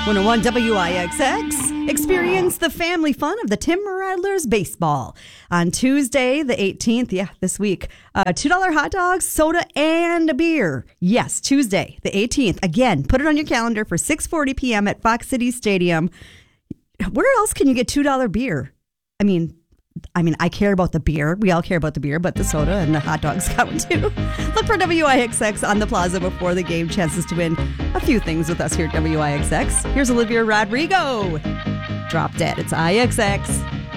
101 WIXX. Experience the family fun of the Tim Rattlers baseball on Tuesday, the 18th. Yeah, this week. $2 hot dogs, soda, and a beer. Yes, Tuesday, the 18th. Again, put it on your calendar for 6:40 p.m. at Fox City Stadium. Where else can you get $2 beer? I mean, I care about the beer. We all care about the beer, but the soda and the hot dogs count too. Look for WIXX on the plaza before the game. Chances to win a few things with us here at WIXX. Here's Olivia Rodrigo. Drop Dead. It's IXX.